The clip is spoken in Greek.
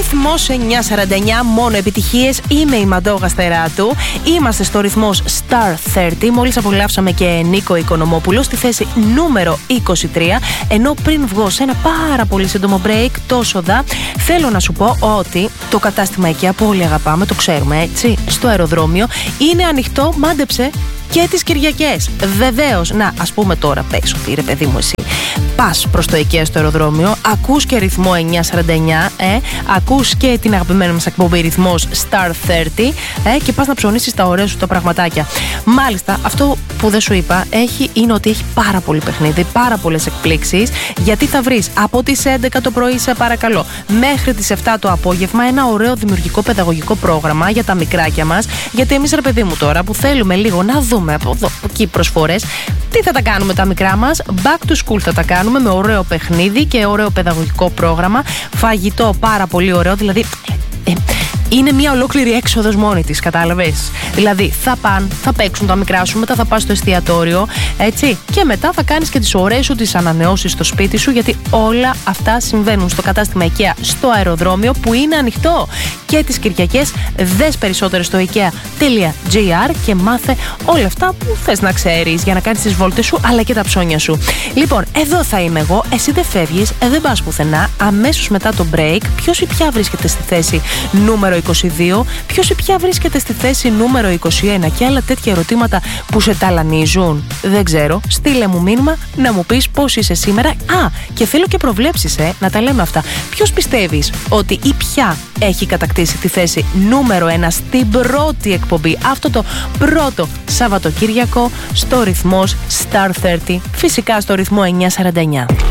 Ρυθμός 949, μόνο επιτυχίες. Είμαι η Μαντόγα Στεράτου. Είμαστε στο ρυθμός Star 30. Μόλις απολαύσαμε και Νίκο Οικονομόπουλο στη θέση νούμερο 23. Ενώ πριν βγω σε ένα πάρα πολύ σύντομο break, τόσο δα, θέλω να σου πω ότι το κατάστημα IKEA που όλοι αγαπάμε, το ξέρουμε έτσι, στο αεροδρόμιο, είναι ανοιχτό, μάντεψε, και τις Κυριακές. Βεβαίως, να, ας πούμε τώρα, πες ότι ρε παιδί μου εσύ πας προς το IKEA στο αεροδρόμιο, ακούς και ρυθμό 949, ακούς και την αγαπημένη μας εκπομπή ρυθμός Star 30, και πας να ψωνίσεις τα ωραία σου τα πραγματάκια. Μάλιστα, αυτό που δεν σου είπα είναι ότι έχει πάρα πολύ παιχνίδι, πάρα πολλές εκπλήξεις, γιατί θα βρεις από τις 11 το πρωί, σε παρακαλώ, μέχρι τις 7 το απόγευμα ένα ωραίο δημιουργικό παιδαγωγικό πρόγραμμα για τα μικράκια μας. Γιατί εμείς, ρε παιδί μου, τώρα που θέλουμε λίγο να δούμε από εδώ, από εκεί προσφορές, τι θα τα κάνουμε τα μικρά μας, back to school θα τα κάνουμε με ωραίο παιχνίδι και ωραίο παιδαγωγικό πρόγραμμα, φαγητό πάρα πολύ ωραίο, δηλαδή είναι μια ολόκληρη έξοδος μόνη της, κατάλαβες. Δηλαδή θα πάνε, θα παίξουν τα μικρά σου, μετά θα πας στο εστιατόριο, έτσι, και μετά θα κάνεις και τις ωραίες σου τις ανανεώσεις στο σπίτι σου, γιατί όλα αυτά συμβαίνουν στο κατάστημα IKEA στο αεροδρόμιο, που είναι ανοιχτό και τις Κυριακές. Δες περισσότερο στο ikea.gr και μάθε όλα αυτά που θες να ξέρεις για να κάνεις τις βόλτες σου, αλλά και τα ψώνια σου. Λοιπόν, εδώ θα είμαι εγώ, εσύ δεν φεύγεις, δεν πας πουθενά. Αμέσως μετά το break, ποιος ή ποια βρίσκεται στη θέση νούμερο 22, ποιος ή ποια βρίσκεται στη θέση νούμερο 21 και άλλα τέτοια ερωτήματα που σε ταλανίζουν. Δεν ξέρω. Στείλε μου μήνυμα να μου πεις πώς είσαι σήμερα. Α, και θέλω και προβλέψεις, να τα λέμε αυτά. Ποιος πιστεύεις ότι ή ποια έχει κατακτήσει τη θέση νούμερο 1 στην πρώτη εκπομπή, αυτό το πρώτο Σαββατοκύριακο, στο ρυθμός Star 30, φυσικά στο ρυθμό 949.